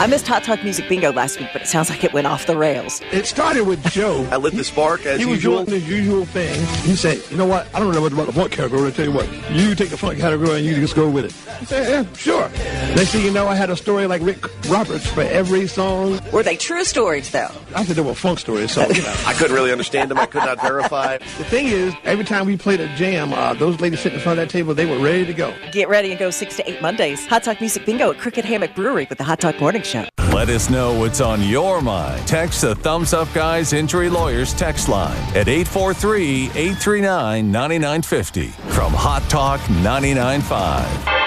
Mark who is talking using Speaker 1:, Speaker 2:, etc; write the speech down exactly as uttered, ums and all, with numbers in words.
Speaker 1: I missed Hot Talk Music Bingo last week, but it sounds like it went off the rails.
Speaker 2: It started with Joe.
Speaker 3: I lit the spark as
Speaker 2: he
Speaker 3: usual.
Speaker 2: was doing his usual thing. He said, you know what? I don't know what about the funk category. I tell you what, you take the funk category and you just go with it. I said, yeah, sure. Next thing you know, I had a story like Rick Roberts for every song.
Speaker 1: Were they true stories, though?
Speaker 2: I said they were funk stories, so, you know.
Speaker 3: I couldn't really understand them. I could not verify.
Speaker 2: The thing is, every time we played a jam, uh, those ladies sitting in front of that table, they were ready to go.
Speaker 1: Get ready and go six to eight Mondays. Hot Talk Music Bingo at Crooked Hammock Brewery with the Hot Talk Morning Show.
Speaker 4: Let us know what's on your mind. Text the Thumbs Up Guys Injury Lawyers text line at eight four three, eight three nine, nine nine five zero from Hot Talk ninety-nine point five.